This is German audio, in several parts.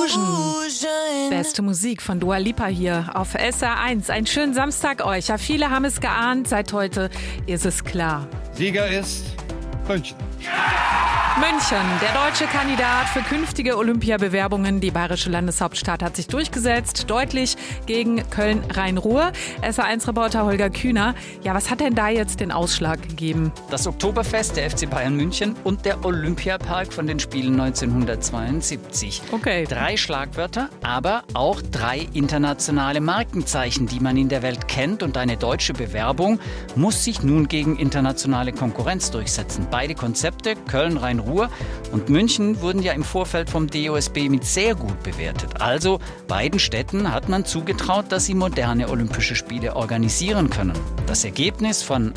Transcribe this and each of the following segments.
Fusion. Beste Musik von Dua Lipa hier auf SR1. Einen schönen Samstag euch. Ja, viele haben es geahnt. Seit heute ist es klar. Sieger ist München. München, der deutsche Kandidat für künftige Olympiabewerbungen. Die bayerische Landeshauptstadt hat sich durchgesetzt, deutlich gegen Köln-Rhein-Ruhr. SR1-Reporter Holger Kühner. Ja, was hat denn da jetzt den Ausschlag gegeben? Das Oktoberfest der FC Bayern München und der Olympiapark von den Spielen 1972. Okay. 3 Schlagwörter, aber auch 3 internationale Markenzeichen, die man in der Welt kennt. Und eine deutsche Bewerbung muss sich nun gegen internationale Konkurrenz durchsetzen. Beide Konzepte, Köln-Rhein-Ruhr und München, wurden ja im Vorfeld vom DOSB mit sehr gut bewertet. Also beiden Städten hat man zugetraut, dass sie moderne Olympische Spiele organisieren können. Das Ergebnis von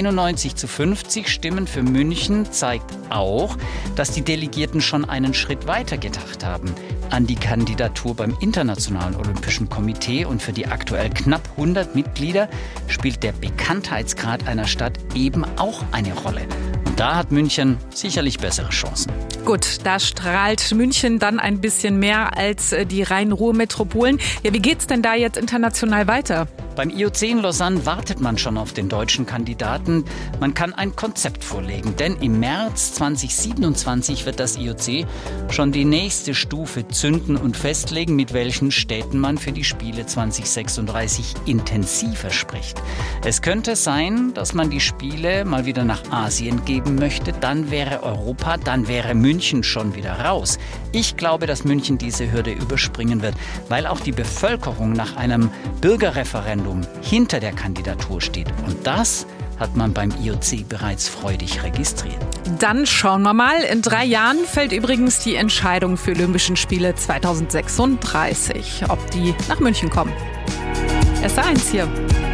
91:50 Stimmen für München zeigt auch, dass die Delegierten schon einen Schritt weiter gedacht haben. An die Kandidatur beim Internationalen Olympischen Komitee und für die aktuell knapp 100 Mitglieder spielt der Bekanntheitsgrad einer Stadt eben auch eine Rolle. Und da hat München sicherlich bessere Chancen. Gut, da strahlt München dann ein bisschen mehr als die Rhein-Ruhr-Metropolen. Ja, wie geht's denn da jetzt international weiter? Beim IOC in Lausanne wartet man schon auf den deutschen Kandidaten. Man kann ein Konzept vorlegen, denn im März 2027 wird das IOC schon die nächste Stufe zünden und festlegen, mit welchen Städten man für die Spiele 2036 intensiver spricht. Es könnte sein, dass man die Spiele mal wieder nach Asien geben möchte. Dann wäre Europa, dann wäre München schon wieder raus. Ich glaube, dass München diese Hürde überspringen wird, weil auch die Bevölkerung nach einem Bürgerreferendum hinter der Kandidatur steht. Und das hat man beim IOC bereits freudig registriert. Dann schauen wir mal. In 3 Jahren fällt übrigens die Entscheidung für Olympischen Spiele 2036, ob die nach München kommen. SR1 hier.